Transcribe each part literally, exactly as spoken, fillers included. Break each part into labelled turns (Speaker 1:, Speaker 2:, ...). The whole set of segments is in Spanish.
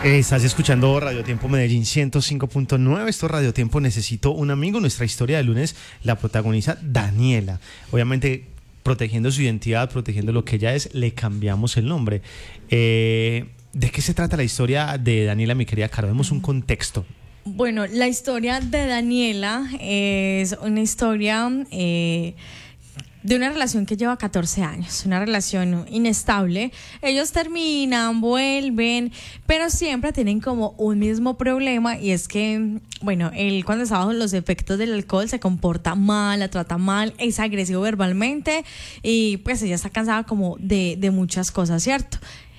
Speaker 1: Estás escuchando Radio Tiempo Medellín ciento cinco punto nueve. Esto es Radio Tiempo Necesito un Amigo. Nuestra historia de lunes la protagoniza Daniela. Obviamente, protegiendo su identidad, protegiendo lo que ella es, le cambiamos el nombre. Eh, ¿De qué se trata la historia de Daniela, mi querida Caro? Demos un contexto.
Speaker 2: Bueno, la historia de Daniela es una historia eh, de una relación que lleva catorce años, una relación inestable. Ellos terminan, vuelven, pero siempre tienen como un mismo problema, y es que, bueno, él cuando está bajo los efectos del alcohol se comporta mal, la trata mal, es agresivo verbalmente, y pues ella está cansada como de, de muchas cosas, ¿cierto?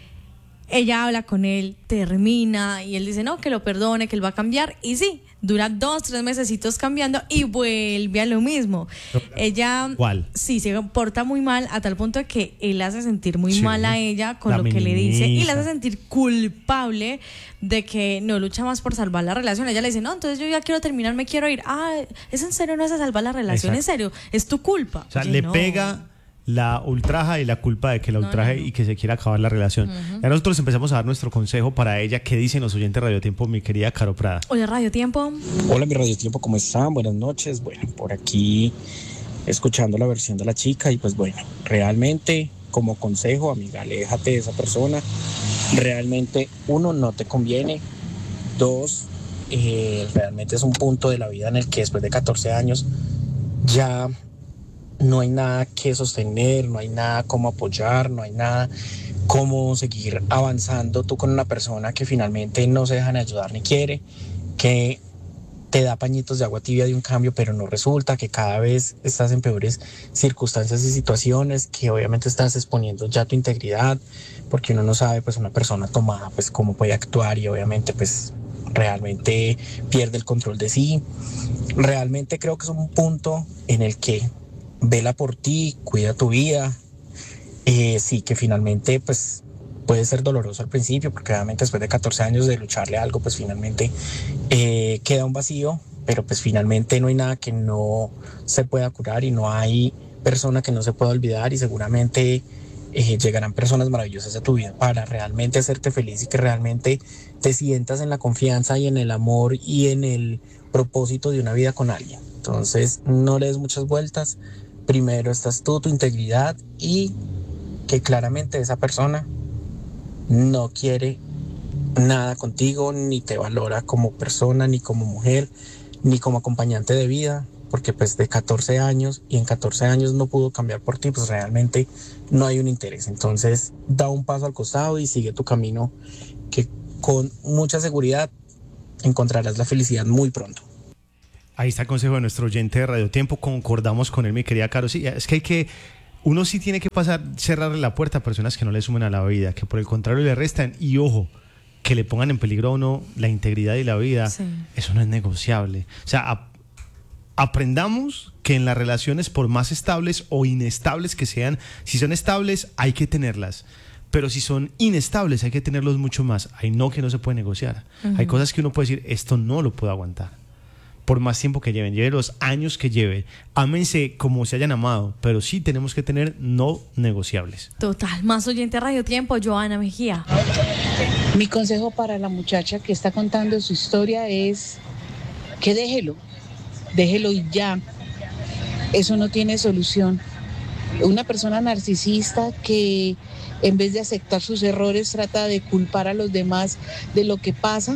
Speaker 2: Ella habla con él, termina, y él dice no, que lo perdone, que él va a cambiar, y sí, dura dos, tres mesecitos cambiando y vuelve a lo mismo. Ella
Speaker 1: ¿Cuál?
Speaker 2: Sí, se comporta muy mal, a tal punto de que él hace sentir muy
Speaker 1: Sí,
Speaker 2: mal a ella con
Speaker 1: la
Speaker 2: lo que le dice, y le hace
Speaker 1: minimiza.
Speaker 2: sentir culpable de que no lucha más por salvar la relación. Ella le dice, no, entonces yo ya quiero terminar, me quiero ir. Ah, ¿es en serio? ¿No vas a salvar la relación?
Speaker 1: Exacto.
Speaker 2: ¿En serio? Es tu culpa.
Speaker 1: O sea,
Speaker 2: Oye,
Speaker 1: le
Speaker 2: no.
Speaker 1: pega la ultraja y la culpa de que la
Speaker 2: No,
Speaker 1: ultraje
Speaker 2: no, no.
Speaker 1: y que se quiera acabar la relación.
Speaker 2: Uh-huh.
Speaker 1: Ya nosotros empezamos a dar nuestro consejo para ella. ¿Qué dicen los oyentes de Radio Tiempo, mi querida Caro Prada?
Speaker 2: Hola, Radio Tiempo.
Speaker 3: Hola, mi Radio Tiempo, ¿cómo están? Buenas noches. Bueno, por aquí escuchando la versión de la chica, y pues bueno, realmente como consejo, amiga, aléjate de esa persona. Realmente, uno, no te conviene. Dos, eh, realmente es un punto de la vida en el que después de catorce años ya no hay nada que sostener, no hay nada como apoyar, no hay nada como seguir avanzando tú con una persona que finalmente no se deja ni ayudar ni quiere, que te da pañitos de agua tibia de un cambio, pero no resulta, que cada vez estás en peores circunstancias y situaciones, que obviamente estás exponiendo ya tu integridad, porque uno no sabe, pues una persona tomada, pues cómo puede actuar, y obviamente pues realmente pierde el control de sí. Realmente creo que es un punto en el que vela por ti, cuida tu vida. Eh, sí, que finalmente pues puede ser doloroso al principio, porque obviamente después de catorce años de lucharle a algo, pues finalmente eh, queda un vacío, pero pues finalmente no hay nada que no se pueda curar, y no hay persona que no se pueda olvidar, y seguramente eh, llegarán personas maravillosas a tu vida para realmente hacerte feliz, y que realmente te sientas en la confianza y en el amor y en el propósito de una vida con alguien. Entonces no le des muchas vueltas. Primero estás tú, tu integridad, y que claramente esa persona no quiere nada contigo, ni te valora como persona, ni como mujer, ni como acompañante de vida, porque pues de catorce años, y en catorce años no pudo cambiar por ti, pues realmente no hay un interés. Entonces da un paso al costado y sigue tu camino, que con mucha seguridad encontrarás la felicidad muy pronto.
Speaker 1: Ahí está el consejo de nuestro oyente de Radio Tiempo. Concordamos con él, mi querida Caro. Sí, es que hay que, uno sí tiene que pasar, cerrarle la puerta a personas que no le sumen a la vida, que por el contrario le restan, y ojo, que le pongan en peligro a uno la integridad y la vida. Sí. Eso no es negociable. O sea, ap- aprendamos que en las relaciones, por más estables o inestables que sean, si son estables hay que tenerlas, pero si son inestables hay que tenerlos mucho más. Hay no que no se puede negociar. Uh-huh. Hay cosas que uno puede decir, esto no lo puedo aguantar. Por más tiempo que lleven, lleve los años que lleve, ámense como se hayan amado, pero sí tenemos que tener no negociables.
Speaker 2: Total. Más oyente Radio Tiempo, Joana Mejía.
Speaker 4: Mi consejo para la muchacha que está contando su historia es que déjelo, déjelo y ya. Eso no tiene solución. Una persona narcisista que en vez de aceptar sus errores trata de culpar a los demás de lo que pasa,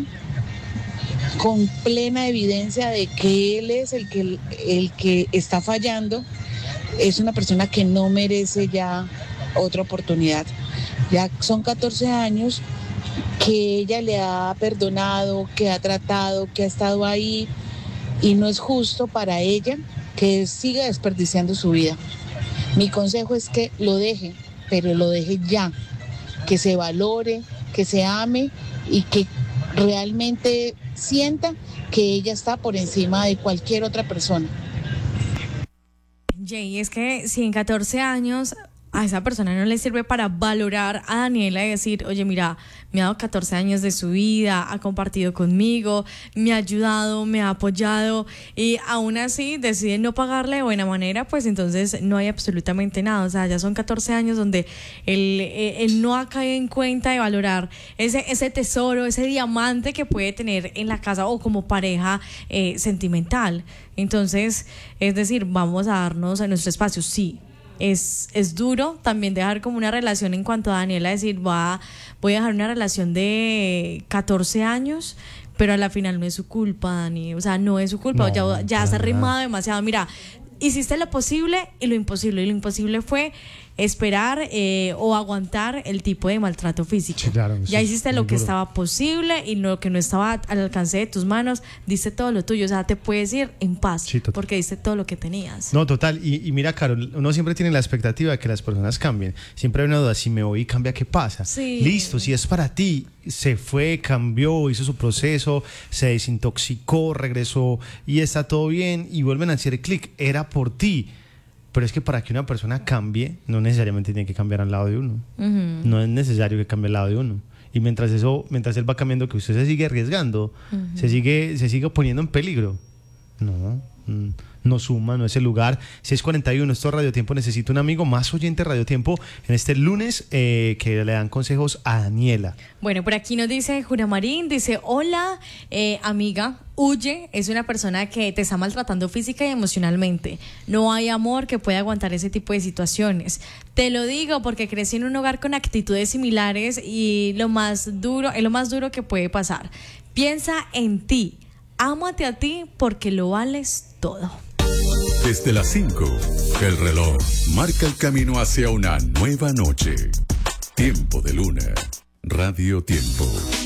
Speaker 4: con plena evidencia de que él es el que, el que está fallando, es una persona que no merece ya otra oportunidad. Ya son catorce años que ella le ha perdonado, que ha tratado, que ha estado ahí, y no es justo para ella que siga desperdiciando su vida. Mi consejo es que lo deje, pero lo deje ya, que se valore, que se ame, y que realmente sienta que ella está por encima de cualquier otra persona.
Speaker 2: Jay, es que si en catorce años a esa persona no le sirve para valorar a Daniela y decir, oye, mira, me ha dado catorce años de su vida, ha compartido conmigo, me ha ayudado, me ha apoyado, y aún así decide no pagarle de buena manera, pues entonces no hay absolutamente nada. O sea, ya son catorce años donde él, él no ha caído en cuenta de valorar ese, ese tesoro, ese diamante que puede tener en la casa o como pareja eh, sentimental. Entonces, es decir, vamos a darnos a nuestro espacio, sí. Es, es duro también dejar como una relación en cuanto a Daniela, decir, va, voy a dejar una relación de catorce años, pero a la final no es su culpa, Dani. O sea, no es su culpa, no, ya, ya se ha rimado demasiado. Mira, hiciste lo posible y lo imposible. Y lo imposible fue esperar eh, o aguantar el tipo de maltrato físico. Sí, claro, ya hiciste lo que duro. Estaba posible y lo que no estaba al alcance de tus manos, diste todo lo tuyo. O sea, te puedes ir en paz, sí, porque diste todo lo que tenías.
Speaker 1: No, total. Y, y mira, Carol, uno siempre tiene la expectativa de que las personas cambien. Siempre hay una duda, si me voy y cambia, ¿qué pasa?
Speaker 2: Sí.
Speaker 1: Listo, si es para ti, se fue, cambió, hizo su proceso, se desintoxicó, regresó y está todo bien y vuelven a hacer clic. Era por ti. Pero es que para que una persona cambie, no necesariamente tiene que cambiar al lado de uno. Uh-huh. No es necesario que cambie al lado de uno. Y mientras eso, mientras él va cambiando, que usted se sigue arriesgando, uh-huh. se sigue, se sigue poniendo en peligro. No, no suma, no es el lugar. seis cuarenta y uno, esto es Radio Tiempo, necesito un amigo más oyente Radio Tiempo en este lunes eh, que le dan consejos a Daniela.
Speaker 2: Bueno, por aquí nos dice Jura Marín, dice, hola eh, amiga, huye, es una persona que te está maltratando física y emocionalmente. No hay amor que pueda aguantar ese tipo de situaciones. Te lo digo porque crecí en un hogar con actitudes similares y lo más duro, es lo más duro que puede pasar. Piensa en ti, ámate a ti porque lo vales todo.
Speaker 5: Desde las cinco, el reloj marca el camino hacia una nueva noche. Tiempo de Luna. Radio Tiempo.